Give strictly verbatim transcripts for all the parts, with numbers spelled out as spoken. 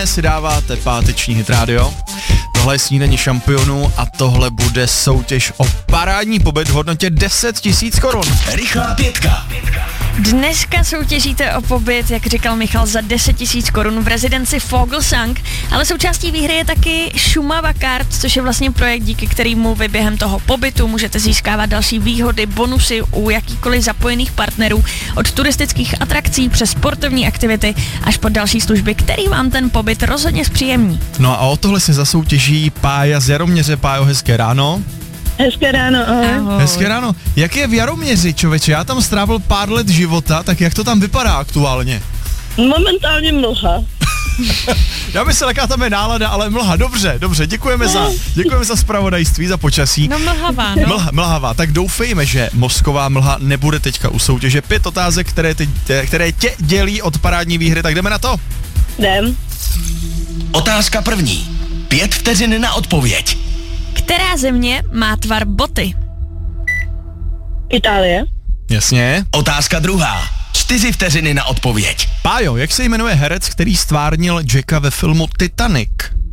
Si dáváte páteční Hit Radio. Tohle je snídaní šampionů a tohle bude soutěž o parádní pobyt v hodnotě deset tisíc korun. Rychlá pětka. Dneska soutěžíte o pobyt, jak říkal Michal, za deset tisíc korun v rezidenci Vogelsang, ale součástí výhry je taky Šumava Kart, což je vlastně projekt, díky kterému vy během toho pobytu můžete získávat další výhody, bonusy u jakýchkoliv zapojených partnerů, od turistických atrakcí přes sportovní aktivity až po další služby, který vám ten pobyt rozhodně zpříjemní. No a o tohle se zasoutěží Pája z Jaroměře. Pájo, hezké ráno. Hezké ráno, ahoj. Ahoj. Hezké ráno. Jak je v Jaroměři, člověče? Já tam strávil pár let života, tak jak to tam vypadá aktuálně? Momentálně mlha. Já myslím, jaká tam je nálada, ale mlha. Dobře, dobře, děkujeme za, děkujeme za zpravodajství, za počasí. No mlhavá, no. Mlha, mlhavá, tak doufejme, že mozková mlha nebude teďka u soutěže. Pět otázek, které, ty, které tě dělí od parádní výhry, tak jdeme na to. Jdem. Otázka první. Pět vteřin na odpověď. Která země má tvar boty? Itálie. Jasně. Otázka druhá. Čtyři vteřiny na odpověď. Pájo, jak se jmenuje herec, který stvárnil Jacka ve filmu Titanic?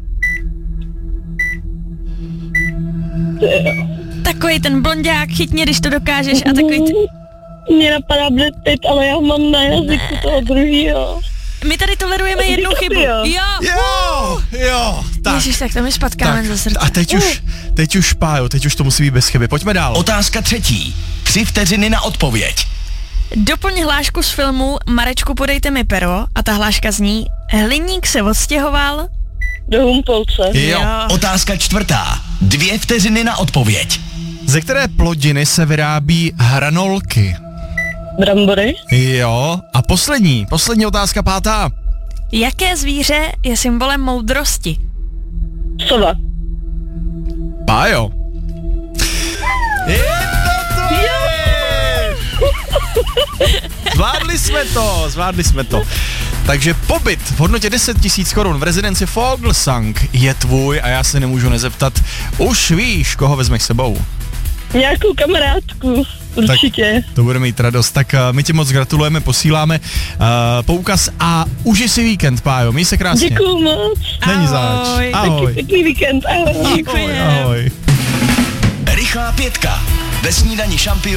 Takový ten blonďák, chytně, když to dokážeš, a takový t- Mně napadá Brad Pitt, ale já ho mám na jazyku toho druhýho. My tady tolerujeme jednu chybu. DiCaprio. Jo. Jo, jo, tak. Ježiš, tak to mi spatkáme za srdce. a teď už, teď už, Pájo, teď už to musí být bez chyby. Pojďme dál. Otázka třetí. Tři vteřiny na odpověď. Doplň hlášku z filmu Marečku, podejte mi pero, a ta hláška zní: Hliník se odstěhoval. Do Humpolce. Jo. Otázka čtvrtá. Dvě vteřiny na odpověď. Ze které plodiny se vyrábí hranolky? Brambory. Jo. A poslední, poslední otázka, pátá. Jaké zvíře je symbolem moudrosti? Sova. Pájo. Je to to je! Zvládli jsme to, zvládli jsme to. Takže pobyt v hodnotě deset tisíc korun v rezidenci Vogelsang je tvůj a já se nemůžu nezeptat. Už víš, koho vezmeš sebou? Nějakou kamarádku. Určitě. Tak to bude mít radost. Tak uh, my ti moc gratulujeme, posíláme uh, poukaz a užij si víkend, Pájo. Měj se krásně. Děkuju moc. Není Ahoj. zač. Ahoj. Pěkný víkend. Ahoj. Ahoj, ahoj. Rychlá pětka. Ve snídani šampionu.